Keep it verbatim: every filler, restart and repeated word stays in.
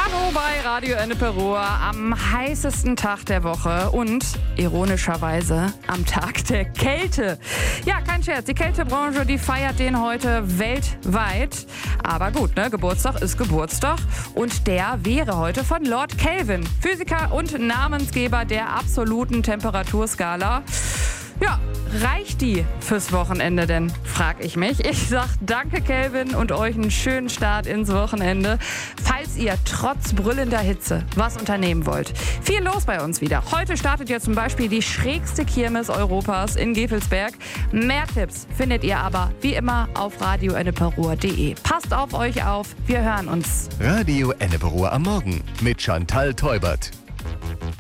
Hallo bei Radio Ennepe-Ruhr am heißesten Tag der Woche und ironischerweise am Tag der Kälte. Ja, kein Scherz, die Kältebranche, die feiert den heute weltweit. Aber gut, ne, Geburtstag ist Geburtstag und der wäre heute von Lord Kelvin, Physiker und Namensgeber der absoluten Temperaturskala. Ja, reicht die fürs Wochenende denn, frag ich mich. Ich sag danke Kelvin und euch einen schönen Start ins Wochenende. Falls ihr trotz brüllender Hitze was unternehmen wollt. Viel los bei uns wieder. Heute startet ja zum Beispiel die schrägste Kirmes Europas in Gevelsberg. Mehr Tipps findet ihr aber wie immer auf radio ennepe-ruhr punkt de. Passt auf euch auf, wir hören uns. Radio Ennepe-Ruhr am Morgen mit Chantal Teubert.